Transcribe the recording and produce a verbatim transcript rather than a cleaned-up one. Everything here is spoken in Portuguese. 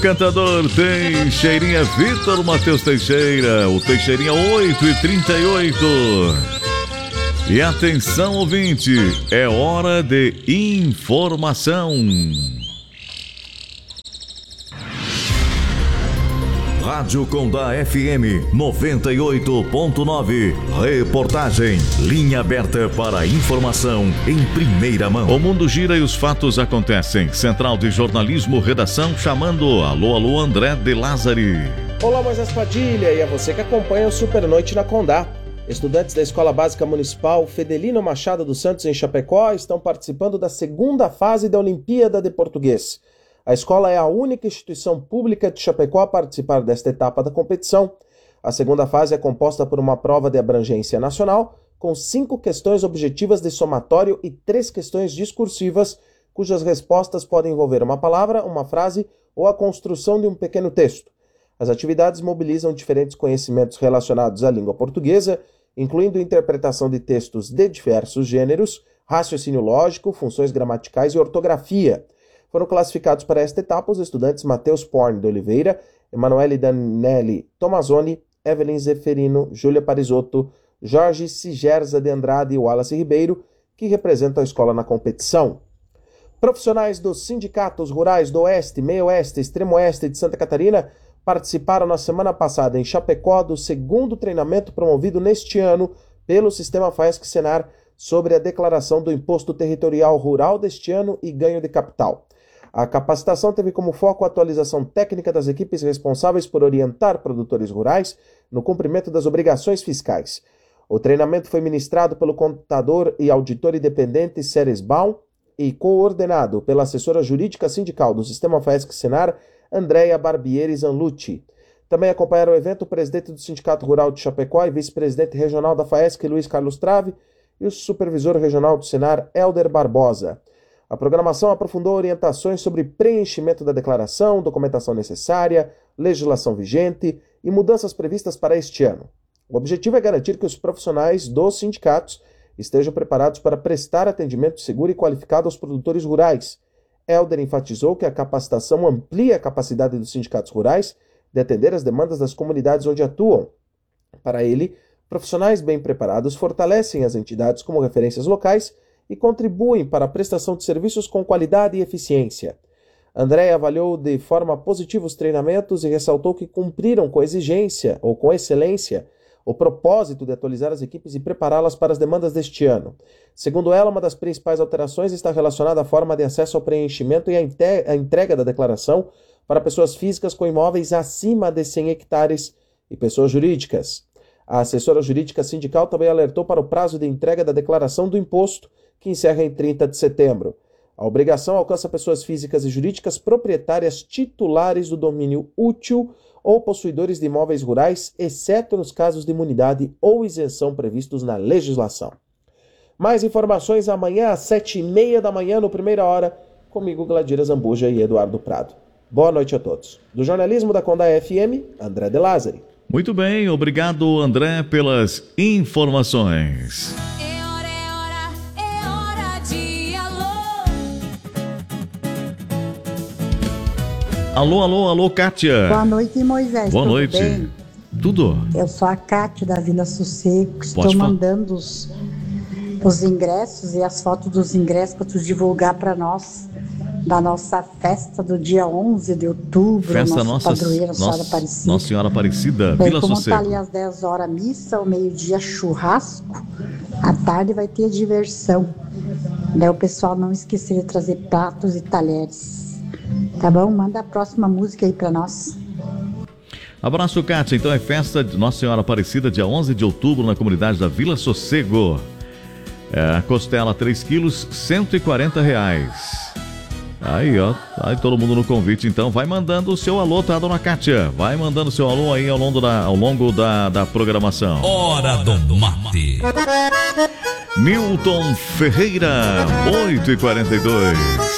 Cantador Teixeirinha, Vitor Matheus Teixeira, o Teixeirinha oito e trinta e oito. E atenção, ouvinte, é hora de informação. Rádio Condá F M noventa e oito ponto nove. Reportagem. Linha aberta para informação em primeira mão. O mundo gira e os fatos acontecem. Central de Jornalismo, redação chamando. Alô, alô, André de Lázari. Olá, Moisés Padilha, e a você que acompanha o Super Noite na Condá. Estudantes da Escola Básica Municipal Fedelino Machado dos Santos, em Chapecó, estão participando da segunda fase da Olimpíada de Português. A escola é a única instituição pública de Chapecó a participar desta etapa da competição. A segunda fase é composta por uma prova de abrangência nacional, com cinco questões objetivas de somatório e três questões discursivas, cujas respostas podem envolver uma palavra, uma frase ou a construção de um pequeno texto. As atividades mobilizam diferentes conhecimentos relacionados à língua portuguesa, incluindo interpretação de textos de diversos gêneros, raciocínio lógico, funções gramaticais e ortografia. Foram classificados para esta etapa os estudantes Matheus Porn de Oliveira, Emanuele Danelli Tomazoni, Evelyn Zeferino, Júlia Parisotto, Jorge Sigerza de Andrade e Wallace Ribeiro, que representam a escola na competição. Profissionais dos sindicatos rurais do Oeste, Meio Oeste e Extremo Oeste de Santa Catarina participaram na semana passada em Chapecó do segundo treinamento promovido neste ano pelo Sistema Faesc-Senar sobre a declaração do Imposto Territorial Rural deste ano e ganho de capital. A capacitação teve como foco a atualização técnica das equipes responsáveis por orientar produtores rurais no cumprimento das obrigações fiscais. O treinamento foi ministrado pelo contador e auditor independente Ceres Baum e coordenado pela assessora jurídica sindical do Sistema Faesc-Senar, Andréia Barbieri Zanlucci. Também acompanharam o evento o presidente do Sindicato Rural de Chapecó e vice-presidente regional da Faesc, Luiz Carlos Trave, e o supervisor regional do Senar, Helder Barbosa. A programação aprofundou orientações sobre preenchimento da declaração, documentação necessária, legislação vigente e mudanças previstas para este ano. O objetivo é garantir que os profissionais dos sindicatos estejam preparados para prestar atendimento seguro e qualificado aos produtores rurais. Helder enfatizou que a capacitação amplia a capacidade dos sindicatos rurais de atender as demandas das comunidades onde atuam. Para ele, profissionais bem preparados fortalecem as entidades como referências locais e contribuem para a prestação de serviços com qualidade e eficiência. André avaliou de forma positiva os treinamentos e ressaltou que cumpriram com exigência ou com excelência o propósito de atualizar as equipes e prepará-las para as demandas deste ano. Segundo ela, uma das principais alterações está relacionada à forma de acesso ao preenchimento e à entrega da declaração para pessoas físicas com imóveis acima de cem hectares e pessoas jurídicas. A assessora jurídica sindical também alertou para o prazo de entrega da declaração do imposto, que encerra em trinta de setembro. A obrigação alcança pessoas físicas e jurídicas proprietárias titulares do domínio útil ou possuidores de imóveis rurais, exceto nos casos de imunidade ou isenção previstos na legislação. Mais informações amanhã às sete e meia da manhã, no Primeira Hora, comigo, Gladira Zambuja e Eduardo Prado. Boa noite a todos. Do jornalismo da Condá F M, André de Lázari. Muito bem, obrigado, André, pelas informações. Alô, alô, alô, Kátia. Boa noite, Moisés. Boa Tudo noite. Bem? Tudo? Eu sou a Kátia da Vila Sossego. Estou Pode falar. mandando os, os ingressos e as fotos dos ingressos para tu divulgar para nós da nossa festa do dia onze de outubro. Festa nossa nossa, padroeira, nossa, Senhora Aparecida. Nossa Senhora Aparecida, Bem, Vila como Sossego. está ali às dez horas a missa, ao meio-dia churrasco, à tarde vai ter diversão. Daí o pessoal não esquecer de trazer pratos e talheres. Tá bom? Manda a próxima música aí pra nós. Abraço, Kátia. Então é festa de Nossa Senhora Aparecida, dia onze de outubro, na comunidade da Vila Sossego. É, costela três quilos, cento e quarenta reais. Aí, ó. Aí todo mundo no convite, então. Vai mandando o seu alô, tá, dona Kátia? Vai mandando o seu alô aí ao longo da, ao longo da, da programação. Hora do mate. Milton Ferreira, oito e quarenta e dois.